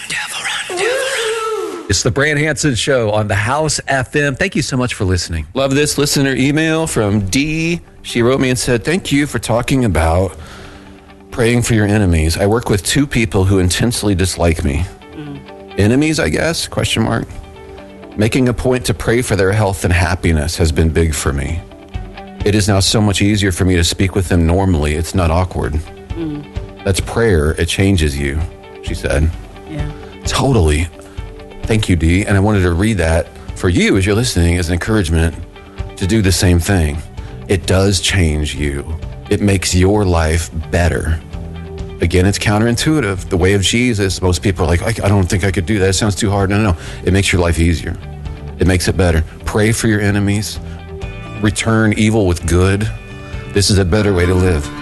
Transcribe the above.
It's the Brand Hansen Show on the House FM. Thank you so much for listening. Love this listener email from Dee. She wrote me and said, thank you for talking about praying for your enemies. I work with two people who intensely dislike me. Enemies, I guess, question mark. Making a point to pray for their health and happiness has been big for me. It is now so much easier for me to speak with them normally. It's not awkward. That's prayer. It changes you, she said. Yeah. Totally. Thank you, Dee. And I wanted to read that for you as you're listening as an encouragement to do the same thing. It does change you. It makes your life better. Again, it's counterintuitive. The way of Jesus, most people are like, I don't think I could do that. It sounds too hard. No. It makes your life easier. It makes it better. Pray for your enemies. Return evil with good. This is a better way to live.